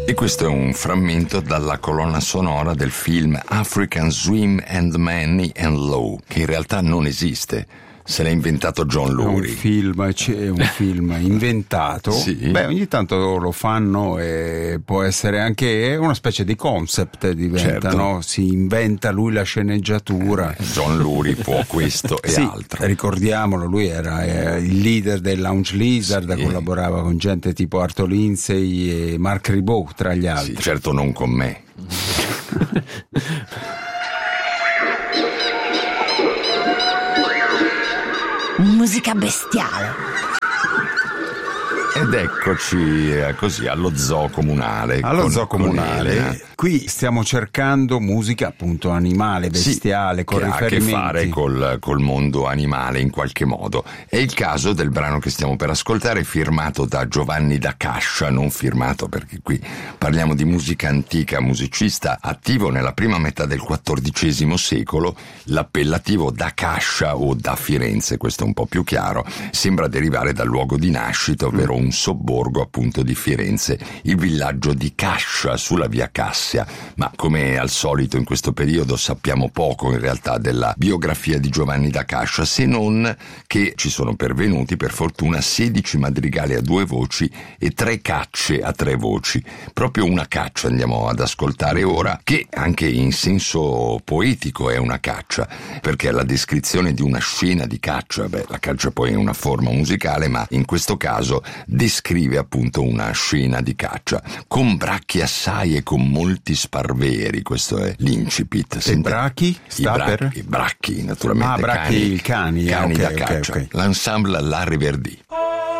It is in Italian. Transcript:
E questo è un frammento dalla colonna sonora del film African Swim and Manny and Low, che in realtà non esiste. Se l'ha inventato John Lurie. È un film inventato. Sì. Beh, ogni tanto lo fanno e può essere anche una specie di concept, diventa, certo. no? Si inventa lui la sceneggiatura. John Lurie può questo e sì, altro. Ricordiamolo, lui era il leader del Lounge Lizard, sì. collaborava con gente tipo Arto Lindsay e Mark Ribot tra gli altri. Sì, certo non con me. Musica bestiale. Ed eccoci così allo zoo comunale. Zoo comunale. Elena. Qui stiamo cercando musica appunto animale, bestiale, sì, con che riferimenti. ha a che fare col mondo animale in qualche modo. È il caso del brano che stiamo per ascoltare, firmato da Giovanni da Cascia, non firmato perché qui parliamo di musica antica, musicista attivo nella prima metà del XIV secolo. L'appellativo da Cascia o da Firenze, questo è un po' più chiaro, sembra derivare dal luogo di nascita, ovvero un sobborgo appunto di Firenze, il villaggio di Cascia sulla via Cassia. Ma come al solito in questo periodo sappiamo poco in realtà della biografia di Giovanni da Cascia, se non che ci sono pervenuti per fortuna 16 madrigali a 2 voci e 3 cacce a 3 voci. Proprio una caccia andiamo ad ascoltare ora, che anche in senso poetico è una caccia, perché la descrizione di una scena di caccia, la caccia poi è una forma musicale, ma in questo caso descrive appunto una scena di caccia con bracchi assai e con molti sparveri. Questo è l'incipit. E bracchi? I bracchi naturalmente. Bracchi, cani da okay, caccia. okay. L'ensemble La Riverdì.